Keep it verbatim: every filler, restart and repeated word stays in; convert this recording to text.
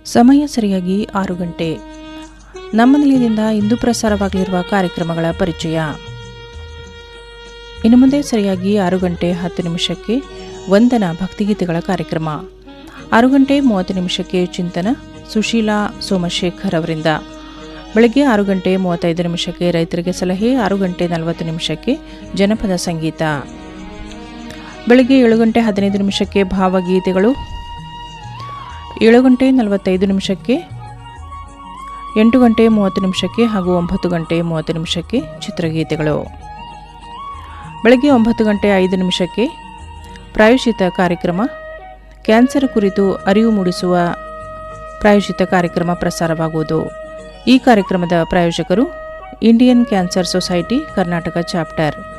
ಸಮಯ ಸರಿಯಾಗಿ ಆರು ಗಂಟೆ. ನಮ್ಮ ನಿಲಯದಿಂದ ಇಂದು ಪ್ರಸಾರವಾಗಲಿರುವ ಕಾರ್ಯಕ್ರಮಗಳ ಪರಿಚಯ. ಇನ್ನು ಮುಂದೆ ಸರಿಯಾಗಿ ಆರು ಗಂಟೆ ಹತ್ತು ನಿಮಿಷಕ್ಕೆ ವಂದನ ಭಕ್ತಿಗೀತೆಗಳ ಕಾರ್ಯಕ್ರಮ. ಆರು ಗಂಟೆ ಮೂವತ್ತು ನಿಮಿಷಕ್ಕೆ ಚಿಂತನ ಸುಶೀಲಾ ಸೋಮಶೇಖರ್ ಅವರಿಂದ. ಬೆಳಗ್ಗೆ ಆರು ಗಂಟೆ ಮೂವತ್ತೈದು ನಿಮಿಷಕ್ಕೆ ರೈತರಿಗೆ ಸಲಹೆ. ಆರು ಗಂಟೆ ನಲವತ್ತು ನಿಮಿಷಕ್ಕೆ ಜನಪದ ಸಂಗೀತ. ಬೆಳಗ್ಗೆ ಏಳು ಗಂಟೆ ಹದಿನೈದು ನಿಮಿಷಕ್ಕೆ ಭಾವಗೀತೆಗಳು. ಏಳು ಗಂಟೆ ನಲವತ್ತೈದು ನಿಮಿಷಕ್ಕೆ, ಎಂಟು ಗಂಟೆ ಮೂವತ್ತು ನಿಮಿಷಕ್ಕೆ ಹಾಗೂ ಒಂಬತ್ತು ಗಂಟೆ ಮೂವತ್ತು ನಿಮಿಷಕ್ಕೆ ಚಿತ್ರಗೀತೆಗಳು. ಬೆಳಗ್ಗೆ ಒಂಬತ್ತು ಗಂಟೆ ಐದು ನಿಮಿಷಕ್ಕೆ ಪ್ರಾಯೋಜಿತ ಕಾರ್ಯಕ್ರಮ ಕ್ಯಾನ್ಸರ್ ಕುರಿತು ಅರಿವು ಮೂಡಿಸುವ ಪ್ರಾಯೋಜಿತ ಕಾರ್ಯಕ್ರಮ ಪ್ರಸಾರವಾಗುವುದು. ಈ ಕಾರ್ಯಕ್ರಮದ ಪ್ರಾಯೋಜಕರು Indian cancer society Karnataka chapter.